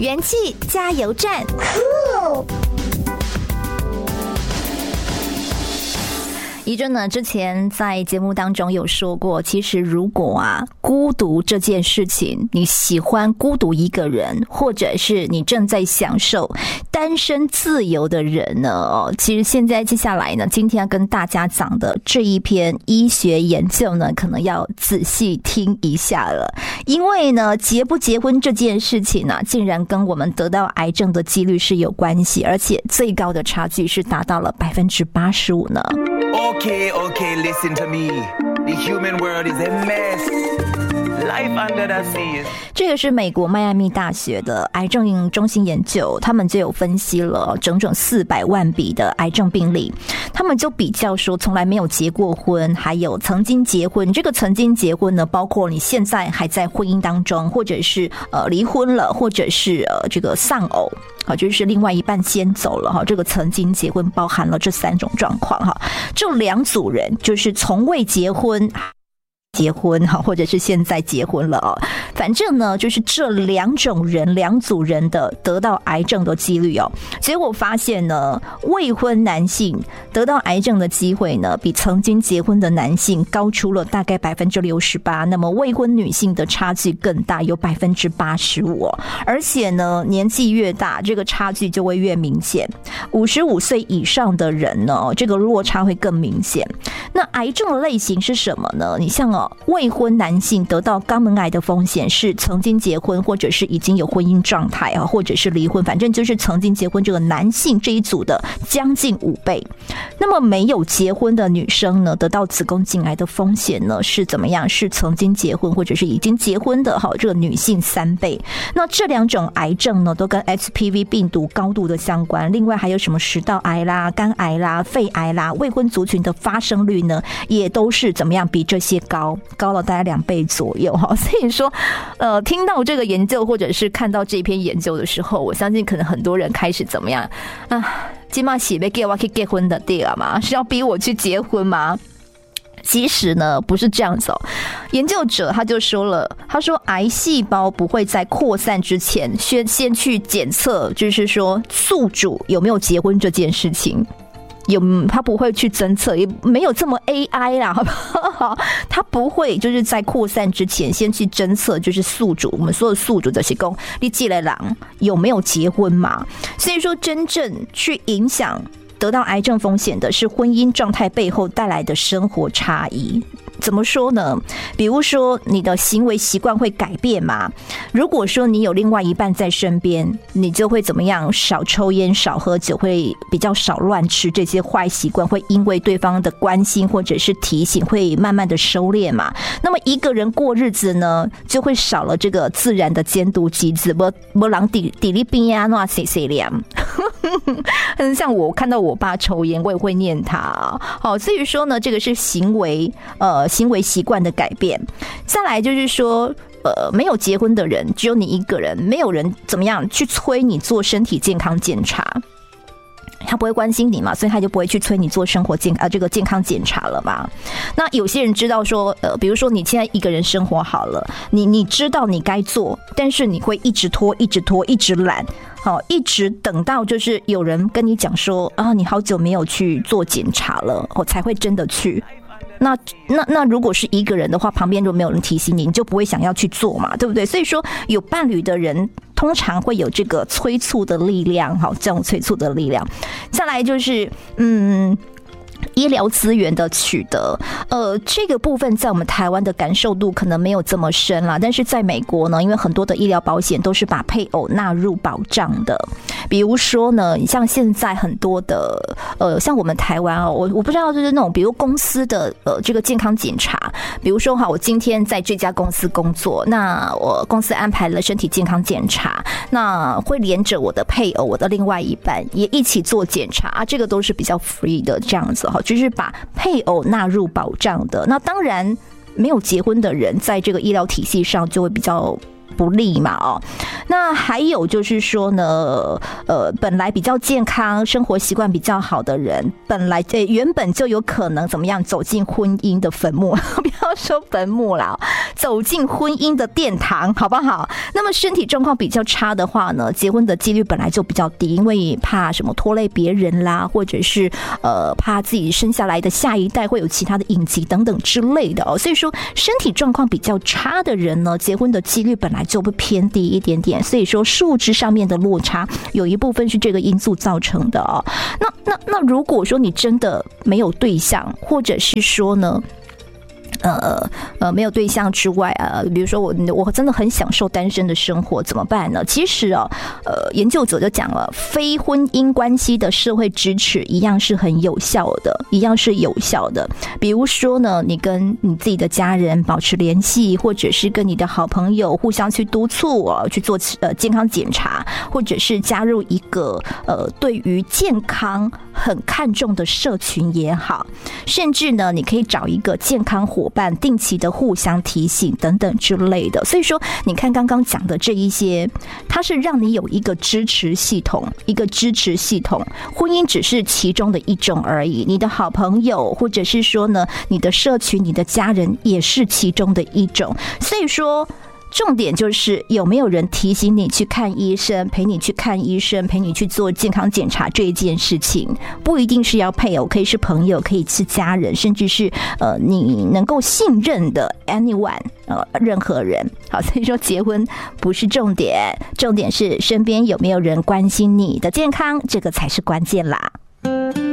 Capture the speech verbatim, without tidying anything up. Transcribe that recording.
元气加油站。怡珍呢，之前在节目当中有说过，其实如果啊孤独这件事情，你喜欢孤独一个人，或者是你正在享受单身自由的人呢，哦，其实现在接下来呢，今天要跟大家讲的这一篇医学研究呢，可能要仔细听一下了，因为呢，结不结婚这件事情呢，竟然跟我们得到癌症的几率是有关系，而且最高的差距是达到了百分之八十五呢。 Okay, okay, listen to me. The human world is a mess. Life under the sea. 这个是美国迈阿密大学的癌症中心研究，他们就有分析了整整四百万笔的癌症病例，他们就比较说从来没有结过婚，还有曾经结婚。这个曾经结婚呢，包括你现在还在婚姻当中，或者是呃离婚了，或者是呃这个丧偶。好，就是另外一半先走了哈，这个曾经结婚包含了这三种状况哈。这两组人就是从未结婚。结婚哈，或者是现在结婚了哦，反正呢，就是这两种人、两组人的得到癌症的几率哦。结果发现呢，未婚男性得到癌症的机会呢，比曾经结婚的男性高出了大概百分之六十八。那么未婚女性的差距更大，有百分之八十五哦。而且呢，年纪越大，这个差距就会越明显。五十五岁以上的人呢，这个落差会更明显。那癌症的类型是什么呢？你像哦。未婚男性得到肛门癌的风险是曾经结婚或者是已经有婚姻状态啊，或者是离婚，反正就是曾经结婚这个男性这一组的将近五倍。那么没有结婚的女生呢，得到子宫颈癌的风险呢是怎么样？是曾经结婚或者是已经结婚的哈，这个女性三倍。那这两种癌症呢，都跟 H P V 病毒高度的相关。另外还有什么食道癌啦、肝癌啦、肺癌啦，未婚族群的发生率呢，也都是怎么样？比这些高。高了大概两倍左右哈，所以说，呃，听到这个研究或者是看到这篇研究的时候，我相信可能很多人开始怎么样啊？今嘛是要给我去结婚的对了吗？是要逼我去结婚吗？其实呢，不是这样子哦。研究者他就说了，他说癌细胞不会在扩散之前先先去检测，就是说宿主有没有结婚这件事情。有他不会去侦测，也没有这么 A I 啦，好不好？他不会就是在扩散之前先去侦测，就是宿主，我们说的宿主就是说你这个人有没有结婚嘛？所以说，真正去影响得到癌症风险的是婚姻状态背后带来的生活差异。怎么说呢？比如说你的行为习惯会改变嘛？如果说你有另外一半在身边，你就会怎么样？少抽烟，少喝酒，会比较少乱吃，这些坏习惯会因为对方的关心或者是提醒，会慢慢的收敛嘛。那么一个人过日子呢，就会少了这个自然的监督机制，不不让底底力边啊，那谁谁凉。像我看到我爸抽烟，我也会念他。好，所以说呢，这个是行为呃行为习惯的改变。再来就是说，呃，没有结婚的人，只有你一个人，没有人怎么样去催你做身体健康检查。他不会关心你嘛，所以他就不会去催你做生活健啊这个健康检查了嘛。那有些人知道说，呃，比如说你现在一个人生活好了，你你知道你该做，但是你会一直拖，一直拖，一直懒，好，一直等到就是有人跟你讲说啊，你好久没有去做检查了，我才会真的去。那那那如果是一个人的话，旁边如果没有人提醒你，你就不会想要去做嘛，对不对？所以说有伴侣的人通常会有这个催促的力量，好，这种催促的力量。再来就是嗯。医疗资源的取得，呃，这个部分在我们台湾的感受度可能没有这么深啦，但是在美国呢，因为很多的医疗保险都是把配偶纳入保障的，比如说呢，你像现在很多的，呃，像我们台湾哦，我我不知道就是那种，比如公司的呃这个健康检查，比如说哈，我今天在这家公司工作，那我公司安排了身体健康检查，那会连着我的配偶，我的另外一半也一起做检查啊，这个都是比较 free 的这样子哈。就是把配偶纳入保障的。那当然没有结婚的人在这个医疗体系上就会比较不利嘛哦。 那还有就是说呢，呃，本来比较健康、生活习惯比较好的人，本来呃原本就有可能怎么样走进婚姻的坟墓，不要说坟墓啦，走进婚姻的殿堂，好不好？那么身体状况比较差的话呢，结婚的几率本来就比较低，因为怕什么拖累别人啦，或者是呃怕自己生下来的下一代会有其他的隐疾等等之类的哦。所以说，身体状况比较差的人呢，结婚的几率本来就会偏低一点点。所以说，数值上面的落差有一部分是这个因素造成的哦。那那那如果说你真的没有对象，或者是说呢？呃呃，没有对象之外啊，比如说我我真的很享受单身的生活，怎么办呢？其实哦，呃，研究者就讲了，非婚姻关系的社会支持一样是很有效的，一样是有效的。比如说呢，你跟你自己的家人保持联系，或者是跟你的好朋友互相去督促哦，去做呃健康检查，或者是加入一个呃对于健康很看重的社群也好，甚至呢，你可以找一个健康伙伴，定期的互相提醒等等之类的。所以说，你看刚刚讲的这一些，它是让你有一个支持系统，一个支持系统。婚姻只是其中的一种而已，你的好朋友，或者是说呢，你的社群、你的家人也是其中的一种。所以说。重点就是有没有人提醒你去看医生，陪你去看医生，陪你去做健康检查这一件事情，不一定是要配偶，可以是朋友，可以是家人，甚至是呃你能够信任的 anyone 呃任何人。好，所以说结婚不是重点，重点是身边有没有人关心你的健康，这个才是关键啦。